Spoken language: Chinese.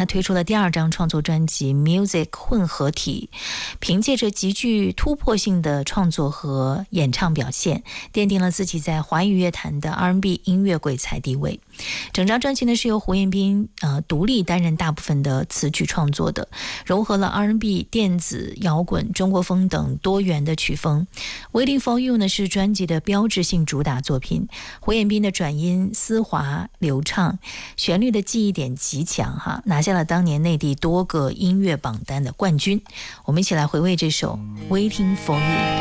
他推出了第2张创作专辑 Music 混合体，凭借着极具突破性的创作和演唱表现，奠定了自己在华语乐坛的 R&B 音乐鬼才地位。整张专辑呢是由胡彦斌独立担任大部分的词曲创作的，融合了 R&B、电子、摇滚、中国风等多元的曲风。Waiting for You 呢是专辑的标志性主打作品，胡彦斌的转音丝滑流畅，旋律的记忆点极强哈，拿下了当年内地多个音乐榜单的冠军。我们一起来回味这首 Waiting for You。